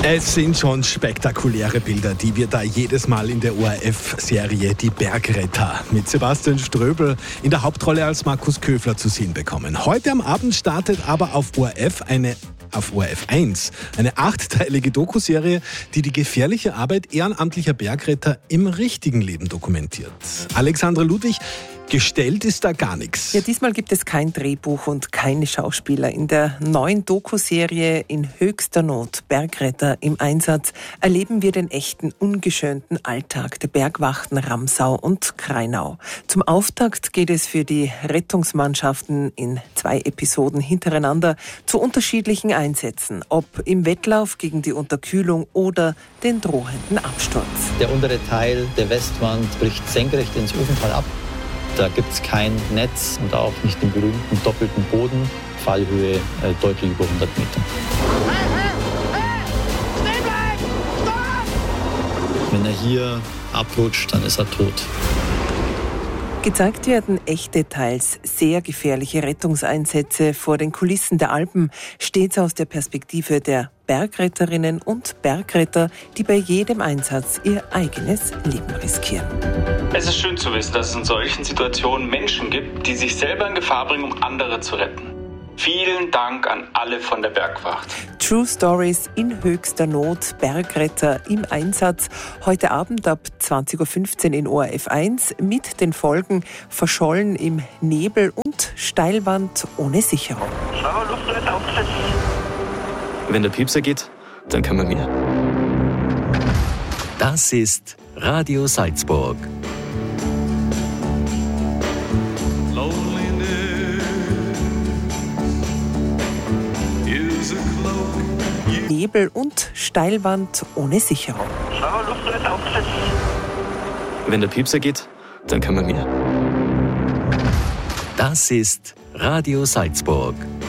Es sind schon spektakuläre Bilder, die wir da jedes Mal in der ORF-Serie Die Bergretter mit Sebastian Ströbel in der Hauptrolle als Markus Köfler zu sehen bekommen. Heute am Abend startet aber auf ORF 1 eine 8-teilige Dokuserie, die die gefährliche Arbeit ehrenamtlicher Bergretter im richtigen Leben dokumentiert. Alexandra Ludwig, gestellt ist da gar nichts. Ja, diesmal gibt es kein Drehbuch und keine Schauspieler. In der neuen Dokuserie In höchster Not, Bergretter im Einsatz, erleben wir den echten, ungeschönten Alltag der Bergwachten Ramsau und Krainau. Zum Auftakt geht es für die Rettungsmannschaften in 2 Episoden hintereinander zu unterschiedlichen Einsätzen, ob im Wettlauf gegen die Unterkühlung oder den drohenden Absturz. Der untere Teil der Westwand bricht senkrecht ins Ofental ab. Da gibt es kein Netz und auch nicht den berühmten doppelten Boden. Fallhöhe deutlich über 100 Meter. Hey! Stehen bleiben! Stopp! Wenn er hier abrutscht, dann ist er tot. Gezeigt werden echte, teils sehr gefährliche Rettungseinsätze vor den Kulissen der Alpen, stets aus der Perspektive der Bergretterinnen und Bergretter, die bei jedem Einsatz ihr eigenes Leben riskieren. Es ist schön zu wissen, dass es in solchen Situationen Menschen gibt, die sich selber in Gefahr bringen, um andere zu retten. Vielen Dank an alle von der Bergwacht. True Stories in höchster Not, Bergretter im Einsatz. Heute Abend ab 20.15 Uhr in ORF 1 mit den Folgen Verschollen im Nebel und Steilwand ohne Sicherung. Wenn der Piepser geht, dann kann man mir. Das ist Radio Salzburg. Nebel und Steilwand ohne Sicherung. Wenn der Piepser geht, dann kann man mir. Das ist Radio Salzburg.